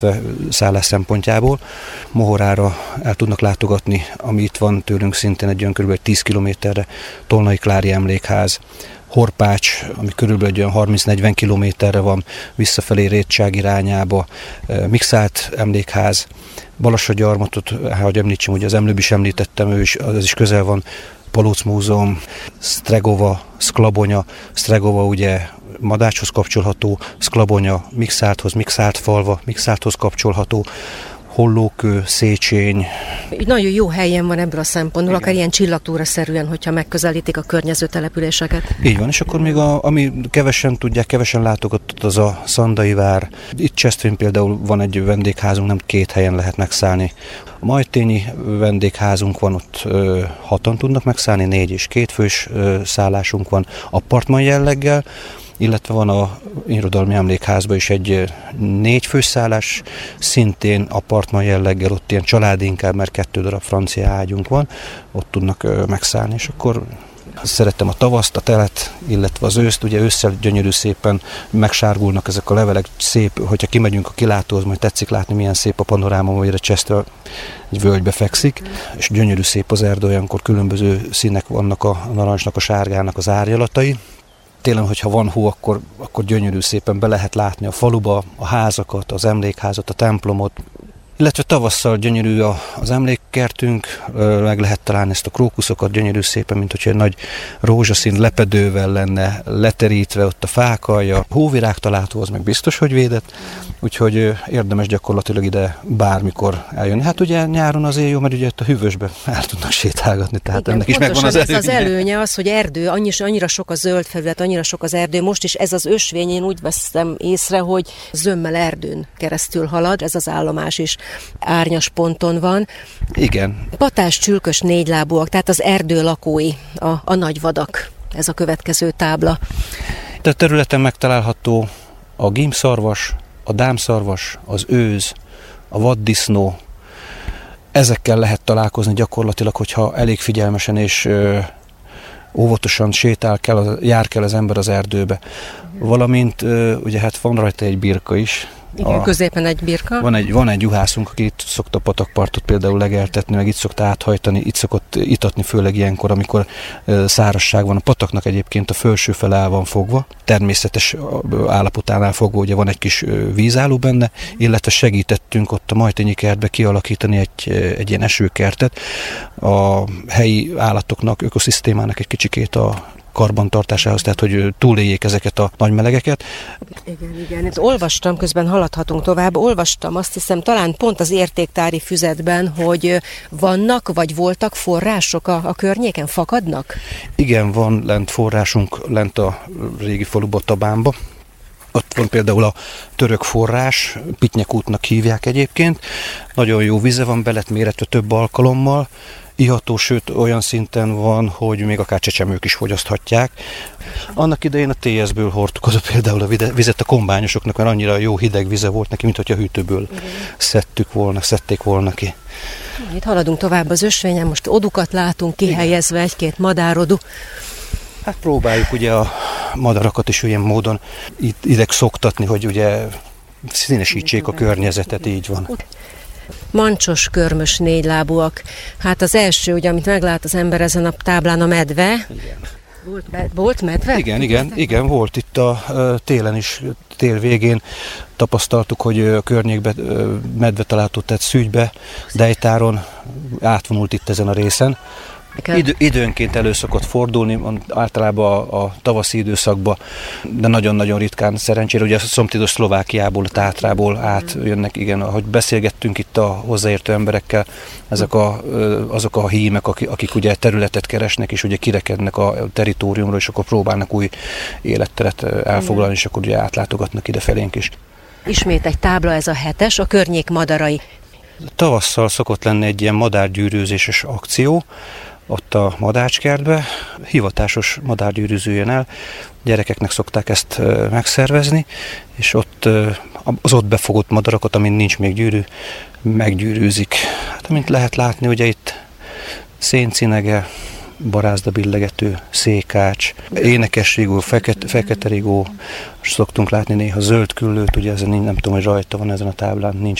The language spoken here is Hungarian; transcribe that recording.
szállás szempontjából. Mohorára el tudnak látogatni, ami itt van tőlünk szintén egy olyan kb. 10 kilométerre, Tolnai Klári emlékház, Horpács, ami körülbelül olyan 30-40 kilométerre van, visszafelé Rétság irányába, Mikszált emlékház, Balassagyarmatot, hogy említsem, ugye az előbb is említettem, az is közel van, Palóc Múzeum, Sztregova, Szklabonya, Sztregova ugye Madácshoz kapcsolható, Szklabonya Mikszálthoz, Mikszáltfalva, Mikszálthoz kapcsolható, Hollókő, Szécsény. Nagyon jó helyen van ebből a szempontból, akár ilyen csillagtúra-szerűen, hogyha megközelítik a környező településeket. Így van, és akkor még ami kevesen tudják, kevesen látogatott, az a Szandai vár. Itt Csesztvén például van egy vendégházunk, nem 2 helyen lehet megszállni. A Majtényi vendégházunk van, ott 6-an tudnak megszállni, 4 és 2 fős szállásunk van, apartman jelleggel, illetve van a irodalmi emlékházban is egy 4 fős szállás, szintén apartman jelleggel, ott ilyen családi inkább, mert 2 darab francia ágyunk van, ott tudnak megszállni, és akkor szerettem a tavaszt, a telet, illetve az őszt, ugye ősszel gyönyörű szépen megsárgulnak ezek a levelek, szép, hogyha kimegyünk a kilátóhoz, majd tetszik látni, milyen szép a panoráma, vagy a Csesztve egy völgybe fekszik, és gyönyörű szép az erdő, olyankor különböző színek vannak a narancsnak, a sárgának az árnyalatai. Télen, hogyha van hó, akkor gyönyörű szépen be lehet látni a faluba, a házakat, az emlékházat, a templomot, illetve tavasszal gyönyörű az emlékkertünk, meg lehet találni ezt a krókuszokat gyönyörű szépen, mint hogyha egy nagy rózsaszín lepedővel lenne leterítve ott a fákalja. Hóvirág található, az meg biztos, hogy védett, úgyhogy érdemes gyakorlatilag ide bármikor eljönni. Hát ugye nyáron azért jó, mert ugye itt a hűvösbe el tudnak sétálgatni, tehát igen, ennek is megvan az előnye. Ez az előnye az, hogy erdő, annyira sok a zöld felület, annyira sok az erdő. Most is ez az ösvény, én úgy veszem észre, hogy zömmel erdőn keresztül halad, ez az állomás is árnyas ponton van. Igen. Patás, csülkös, négylábúak, tehát az erdő lakói, a nagyvadak, ez a következő tábla. Itt a területen megtalálható a gímszarvas, a dámszarvas, az őz, a vaddisznó. Ezekkel lehet találkozni gyakorlatilag, hogyha elég figyelmesen és óvatosan jár kell az ember az erdőbe. Valamint ugye hát van rajta egy birka is. Igen, középen egy birka. Van egy juhászunk, aki itt szokta a patakpartot például legeltetni, meg itt szokta áthajtani, itt szokott itatni, főleg ilyenkor, amikor szárazság van. A pataknak egyébként a felső fele el van fogva, természetes állapotánál fogva, ugye van egy kis vízálló benne, illetve segítettünk ott a Majtényi kertbe kialakítani egy ilyen esőkertet. A helyi állatoknak, ökoszisztémának egy kicsikét a karbantartásához, tehát hogy túléljék ezeket a nagy melegeket. Igen. Itt olvastam, közben haladhatunk tovább, olvastam azt hiszem talán pont az értéktári füzetben, hogy vannak vagy voltak források a környéken, fakadnak? Igen, van lent forrásunk, lent a régi faluba, Tabánba. Ott van például a török forrás, Pitnyek útnak hívják egyébként. Nagyon jó vize van, be lett méretve több alkalommal. Iható, sőt olyan szinten van, hogy még akár csecsemők is fogyaszthatják. Annak idején a TS-ből hordtuk oda például a vizet a kombányosoknak, mert annyira jó hideg vize volt neki, mint hogyha hűtőből szedték volna ki. Itt haladunk tovább az ösvényen, most odukat látunk kihelyezve, egy-két madárodu. Hát próbáljuk ugye a madarakat is olyan módon ideg szoktatni, hogy ugye színesítsék a környezetet, így van. Mancsos, körmös, négylábúak. Hát az első, ugye, amit meglát az ember ezen a táblán, a medve. Igen. Volt medve? Igen, volt itt a télen is, tél végén tapasztaltuk, hogy a környékben medve található, tehát Szügybe, Dejtáron átvonult itt ezen a részen. Időnként elő szokott fordulni, általában a tavaszi időszakban, de nagyon-nagyon ritkán szerencsére, ugye a szomszédos Szlovákiából, a Tátrából átjönnek, igen, ahogy beszélgettünk itt a hozzáértő emberekkel, azok a hímek, akik ugye területet keresnek, és ugye kirekednek a territóriumról, és akkor próbálnak új életteret elfoglalni, és akkor ugye átlátogatnak ide felénk is. Ismét egy tábla, ez a 7-es, a környék madarai. Tavasszal szokott lenni egy ilyen madárgyűrűzéses akció, ott a Madácskertbe, hivatásos madárgyűrűző jön el, gyerekeknek szokták ezt megszervezni, és ott az ott befogott madarakat, amin nincs még gyűrű, meggyűrűzik. Hát, amint lehet látni, ugye itt széncinege, barázda billegető, székács, énekesrigó, fekete rigó, szoktunk látni néha zöld küllőt, ugye ezen nem tudom, hogy rajta van ezen a táblán, nincs